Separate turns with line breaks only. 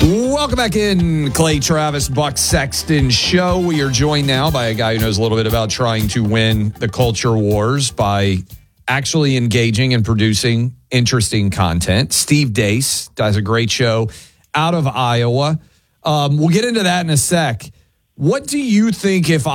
Welcome back in, Clay Travis, Buck Sexton Show. We are joined now by a guy who knows a little bit about trying to win the culture wars by actually engaging and producing interesting content. Steve Deace does a great show out of Iowa. We'll get into that in a sec. What do you think if